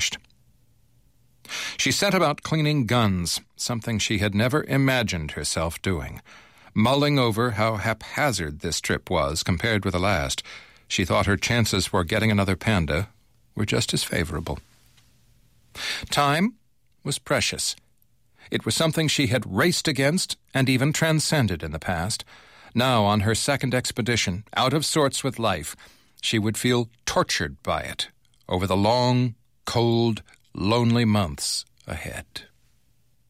finished. She set about cleaning guns, something she had never imagined herself doing. Mulling over how haphazard this trip was compared with the last, she thought her chances for getting another panda were just as favorable. Time was precious. It was something she had raced against and even transcended in the past. Now, on her second expedition, out of sorts with life, she would feel tortured by it over the long, cold, lonely months ahead.